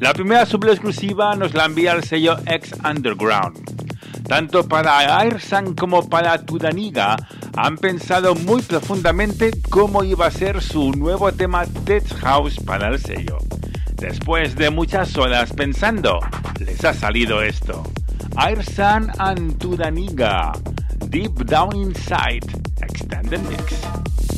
La primera exclusiva nos la envía el sello X Underground. Tanto para Airsan como para Tudaniga han pensado muy profundamente cómo iba a ser su nuevo tema Tech House para el sello. Después de muchas horas pensando, les ha salido esto. Airsan and Tudaniga, Deep Down Inside, Extended Mix.